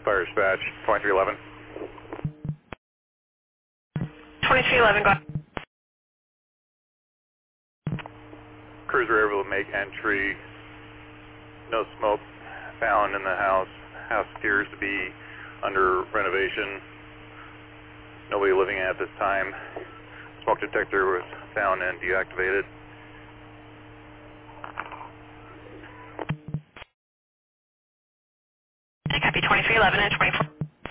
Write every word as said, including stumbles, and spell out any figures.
Fire dispatch, twenty-three eleven. twenty-three eleven, go ahead. Crews were able to make entry. No smoke found in the house. House appears to be under renovation. Nobody living at this time. Smoke detector was found and deactivated. Copy twenty-three eleven and twenty-four.